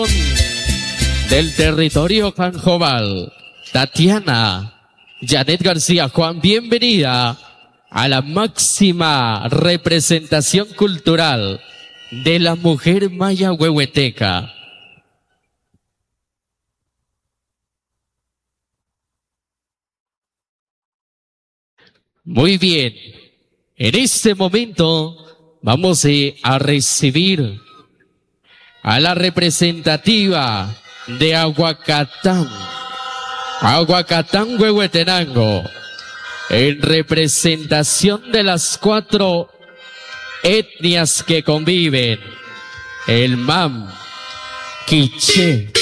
Del territorio Canjobal, Tatiana Janet García Juan, bienvenida a la máxima representación cultural de la mujer maya huehueteca. Muy bien, en este momento vamos a recibir a la representativa de Aguacatán, Aguacatán Huehuetenango, en representación de las 4 etnias que conviven, el Mam, Quiché,